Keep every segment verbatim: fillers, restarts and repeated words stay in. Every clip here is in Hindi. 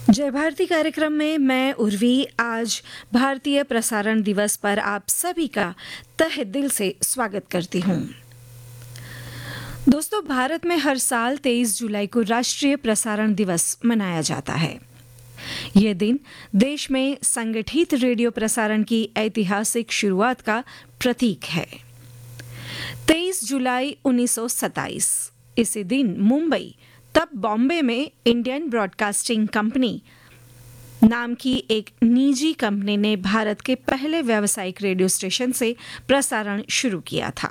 जय भारती कार्यक्रम में मैं उर्वी आज भारतीय प्रसारण दिवस पर आप सभी का तहे दिल से स्वागत करती हूँ। दोस्तों, भारत में हर साल तेईस जुलाई को राष्ट्रीय प्रसारण दिवस मनाया जाता है। यह दिन देश में संगठित रेडियो प्रसारण की ऐतिहासिक शुरुआत का प्रतीक है। तेईस जुलाई उन्नीस सौ सत्ताईस इसी दिन मुंबई, तब बॉम्बे में इंडियन ब्रॉडकास्टिंग कंपनी नाम की एक निजी कंपनी ने भारत के पहले व्यावसायिक रेडियो स्टेशन से प्रसारण शुरू किया था।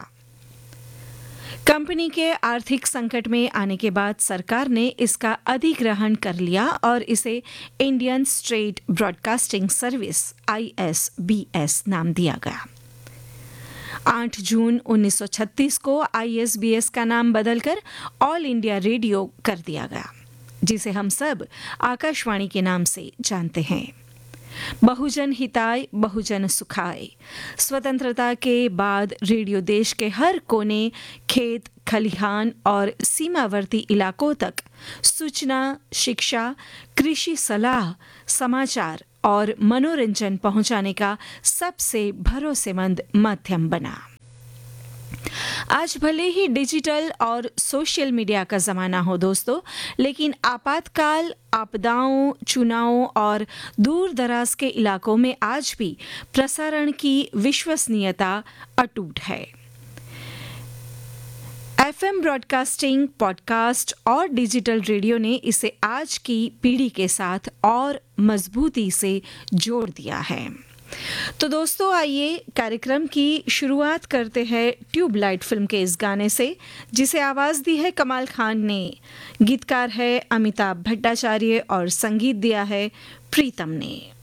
कंपनी के आर्थिक संकट में आने के बाद सरकार ने इसका अधिग्रहण कर लिया और इसे Indian state broadcasting service I S B S नाम दिया गया। आठ जून उन्नीस सौ छत्तीस को आई एस बी एस का नाम बदलकर ऑल इंडिया रेडियो कर दिया गया, जिसे हम सब आकाशवाणी के नाम से जानते हैं। बहुजन हिताय बहुजन सुखाय। स्वतंत्रता के बाद रेडियो देश के हर कोने, खेत खलिहान और सीमावर्ती इलाकों तक सूचना, शिक्षा, कृषि सलाह, समाचार और मनोरंजन पहुंचाने का सबसे भरोसेमंद माध्यम बना। आज भले ही डिजिटल और सोशल मीडिया का जमाना हो दोस्तों, लेकिन आपातकाल, आपदाओं, चुनावों और दूर दराज के इलाकों में आज भी प्रसारण की विश्वसनीयता अटूट है। एफएम ब्रॉडकास्टिंग, पॉडकास्ट और डिजिटल रेडियो ने इसे आज की पीढ़ी के साथ और मजबूती से जोड़ दिया है। तो दोस्तों, आइए कार्यक्रम की शुरुआत करते हैं ट्यूबलाइट फिल्म के इस गाने से, जिसे आवाज दी है कमाल खान ने, गीतकार है अमिताभ भट्टाचार्य और संगीत दिया है प्रीतम ने।